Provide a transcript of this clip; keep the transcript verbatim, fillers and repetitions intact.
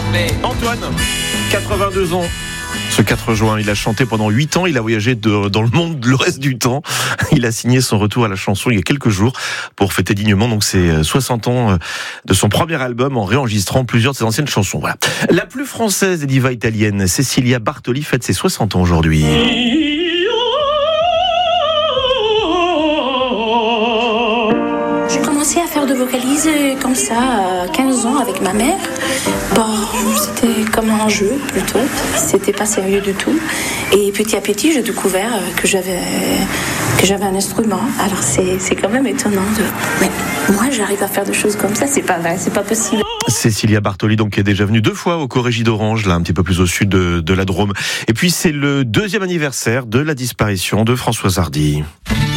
Antoine, quatre-vingt-deux ans. Ce quatre juin, il a chanté pendant huit ans, il a voyagé de, dans le monde le reste du temps. Il a signé son retour à la chanson il y a quelques jours pour fêter dignement donc ses soixante ans de son premier album en réenregistrant plusieurs de ses anciennes chansons. Voilà. La plus française des divas italiennes, Cecilia Bartoli, fête ses soixante ans aujourd'hui. J'ai commencé à faire de vocalises comme ça à quinze ans avec ma mère. Bon, c'était comme un jeu plutôt, c'était pas sérieux du tout. Et petit à petit, j'ai découvert que j'avais, que j'avais un instrument. Alors c'est, c'est quand même étonnant. De... Mais moi, j'arrive à faire des choses comme ça, c'est pas vrai, c'est pas possible. Cecilia Bartoli, donc, qui est déjà venue deux fois au Corrégie d'Orange, là, un petit peu plus au sud de, de la Drôme. Et puis, c'est le deuxième anniversaire de la disparition de Françoise Hardy.